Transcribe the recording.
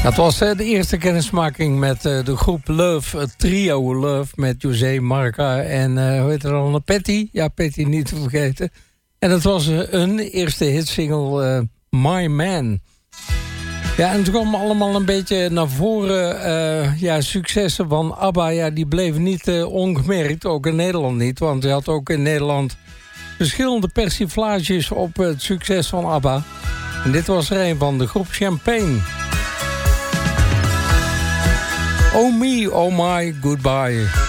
Dat was de eerste kennismaking met de groep Love, het trio Love... met José, Marca en hoe heet het dan? Patty. Ja, Patty niet te vergeten. En dat was een eerste hitsingle, My Man. Ja, en toen kwam allemaal een beetje naar voren. Successen van ABBA, ja, die bleven niet ongemerkt. Ook in Nederland niet, want je had ook in Nederland... verschillende persiflages op het succes van ABBA. En dit was er een van, de groep Champagne. Oh me, oh my, goodbye.